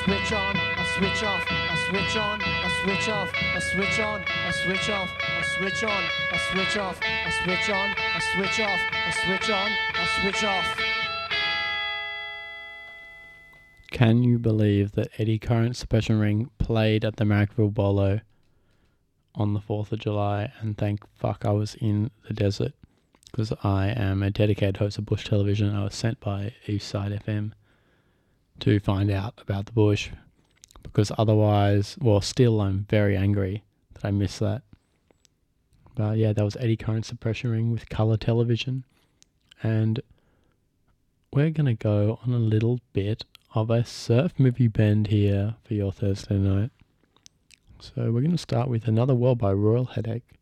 switch on, I switch off, I switch on, I switch off, I switch on, I switch off, I switch on, I switch off, I switch on, I switch off, I switch on, I switch off. Can you believe that Eddy Current Suppression Ring played at the Marrickville Bolo on the 4th of July, and thank fuck I was in the desert, because I am a dedicated host of Bush Television. I was sent by Eastside FM to find out about the Bush, because otherwise, well, still I'm very angry that I missed that. But yeah, that was Eddy Current Suppression Ring with colour television, and we're going to go on a little bit of a surf movie bend here for your Thursday night. So we're going to start with Another World by Royal Headache.